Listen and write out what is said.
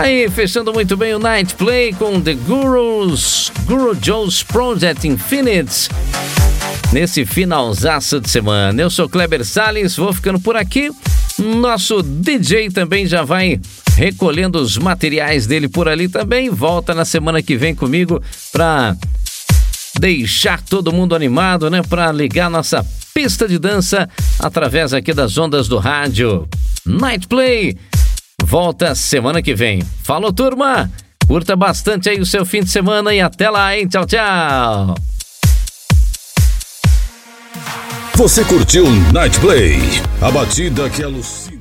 Aí, fechando muito bem o Night Play com The Guru Joe's Project Infinite. Nesse finalzaço de semana. Eu sou Kleber Salles, vou ficando por aqui. Nosso DJ também já vai recolhendo os materiais dele por ali também. Volta na semana que vem comigo pra deixar todo mundo animado, né? Pra ligar nossa pista de dança através aqui das ondas do rádio. Night Play volta semana que vem. Falou, turma! Curta bastante aí o seu fim de semana e até lá, hein? Tchau, tchau! Você curtiu Night Play, a batida que alucina.